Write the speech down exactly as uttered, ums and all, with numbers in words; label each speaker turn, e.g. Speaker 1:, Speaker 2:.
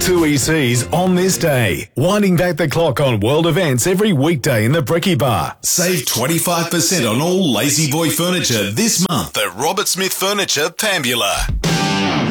Speaker 1: two E Cs on this day. Winding back the clock on world events every weekday in the Bricky Bar. Save twenty-five percent on all Lazy Boy furniture this month at Robert Smith Furniture, Pambula.